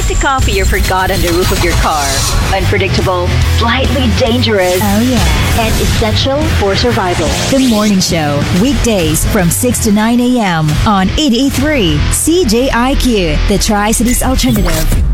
like the coffee you forgot on the roof of your car. Unpredictable, slightly dangerous, Oh, yeah. and essential for survival. The Morning Show, weekdays from 6 to 9 a.m. on 88.3 CJIQ, the Tri-Cities Alternative.